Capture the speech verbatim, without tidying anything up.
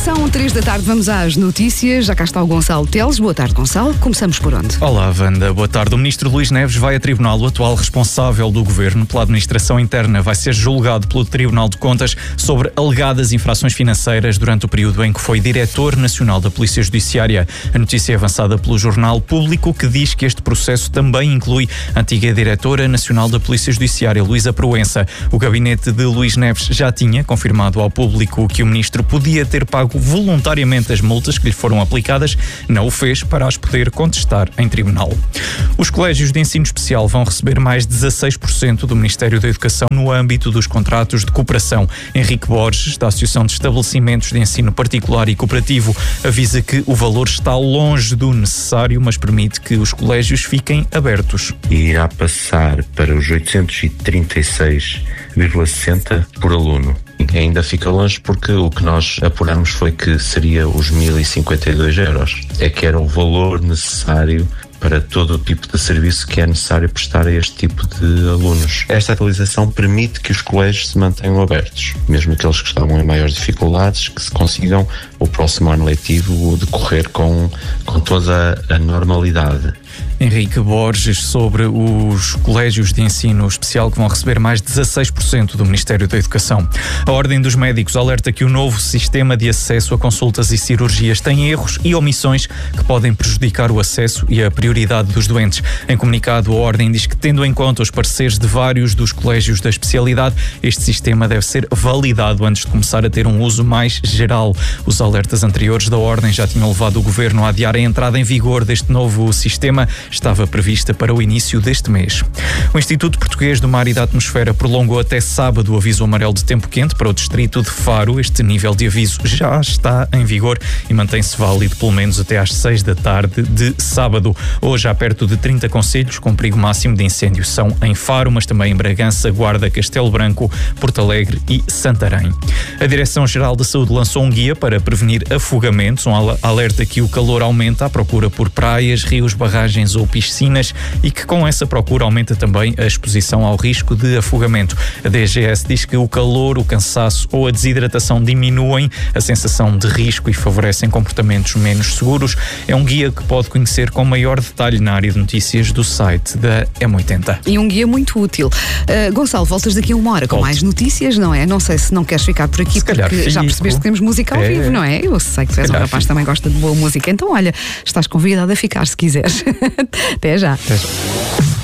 São três da tarde, vamos às notícias. Já cá está o Gonçalo Teles. Boa tarde, Gonçalo. Começamos por onde? Olá, Wanda. Boa tarde. O ministro Luís Neves vai a tribunal. O atual responsável do governo pela administração interna vai ser julgado pelo Tribunal de Contas sobre alegadas infrações financeiras durante o período em que foi diretor nacional da Polícia Judiciária. A notícia é avançada pelo Jornal Público, que diz que este processo também inclui a antiga diretora nacional da Polícia Judiciária, Luísa Proença. O gabinete de Luís Neves já tinha confirmado ao público que o ministro podia ter pago voluntariamente as multas que lhe foram aplicadas, não o fez para as poder contestar em tribunal. Os colégios de ensino especial vão receber mais dezasseis por cento do Ministério da Educação no âmbito dos contratos de cooperação. Henrique Borges, da Associação de Estabelecimentos de Ensino Particular e Cooperativo, avisa que o valor está longe do necessário, mas permite que os colégios fiquem abertos. Irá passar para os oitocentos e trinta e seis vírgula sessenta por aluno. Ainda fica longe porque o que nós apuramos foi que seria os mil e cinquenta e dois euros. É que era o valor necessário para todo o tipo de serviço que é necessário prestar a este tipo de alunos. Esta atualização permite que os colégios se mantenham abertos, mesmo aqueles que estavam em maiores dificuldades, que se consigam o próximo ano letivo decorrer com, com toda a normalidade. Henrique Borges sobre os colégios de ensino especial que vão receber mais dezasseis por cento do Ministério da Educação. A Ordem dos Médicos alerta que o novo sistema de acesso a consultas e cirurgias tem erros e omissões que podem prejudicar o acesso e a prioridade dos doentes. Em comunicado, a Ordem diz que, tendo em conta os pareceres de vários dos colégios da especialidade, este sistema deve ser validado antes de começar a ter um uso mais geral. Os alertas anteriores da Ordem já tinham levado o Governo a adiar a entrada em vigor deste novo sistema. Estava prevista para o início deste mês. O Instituto Português do Mar e da Atmosfera prolongou até sábado o aviso amarelo de tempo quente para o distrito de Faro. Este nível de aviso já está em vigor e mantém-se válido pelo menos até às seis da tarde de sábado. Hoje há perto de trinta concelhos com perigo máximo de incêndio. São em Faro, mas também em Bragança, Guarda, Castelo Branco, Porto Alegre e Santarém. A Direção-Geral da Saúde lançou um guia para prevenir afogamentos. Um alerta que o calor aumenta a procura por praias, rios, barragens ou piscinas e que com essa procura aumenta também a exposição ao risco de afogamento. A D G S diz que o calor, o cansaço ou a desidratação diminuem a sensação de risco e favorecem comportamentos menos seguros. É um guia que pode conhecer com maior detalhe na área de notícias do site da M oitenta. E um guia muito útil. Uh, Gonçalo, voltas daqui a uma hora com Volto. mais notícias, não é? Não sei se não queres ficar por aqui, se porque já percebeste que temos música ao é. vivo, não é? Eu sei que tu és um rapaz que também gosta de boa música. Então, olha, estás convidado a ficar se quiseres. Até já. Até já.